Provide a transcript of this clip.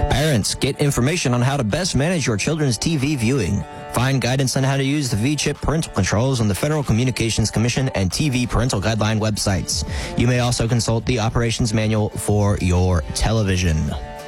Parents, get information on how to best manage your children's TV viewing. Find guidance on how to use the V-Chip parental controls on the Federal Communications Commission and TV Parental Guideline websites. You may also consult the operations manual for your television.